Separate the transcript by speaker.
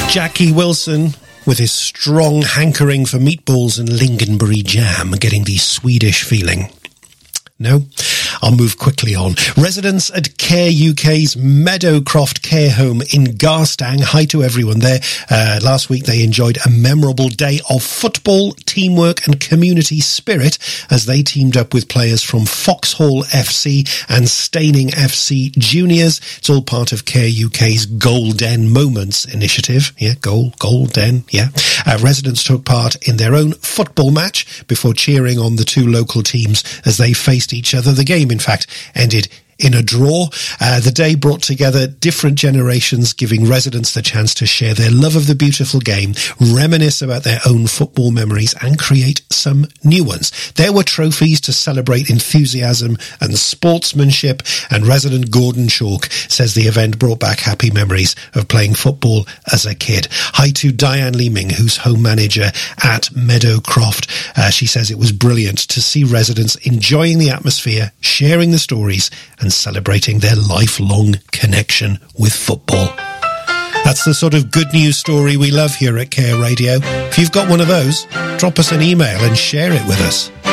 Speaker 1: Jackie Wilson, with his strong hankering for meatballs and lingonberry jam, getting the Swedish feeling. No? I'll move quickly on. Residents at Care UK's Meadowcroft Care Home in Garstang, hi to everyone there. Last week they enjoyed a memorable day of football, teamwork and community spirit as they teamed up with players from Foxhall FC and Staining FC Juniors. It's all part of Care UK's Golden Moments initiative. Yeah, Golden, yeah. Residents took part in their own football match before cheering on the two local teams as they faced each other. The game, in fact, ended in a draw. The day brought together different generations, giving residents the chance to share their love of the beautiful game, reminisce about their own football memories, and create some new ones. There were trophies to celebrate enthusiasm and sportsmanship, and resident Gordon Chalk says the event brought back happy memories of playing football as a kid. Hi to Diane Leeming, who's home manager at Meadowcroft. She says it was brilliant to see residents enjoying the atmosphere, sharing the stories, and celebrating their lifelong connection with football. That's the sort of good news story we love here at Care Radio. If you've got one of those, drop us an email and share it with us.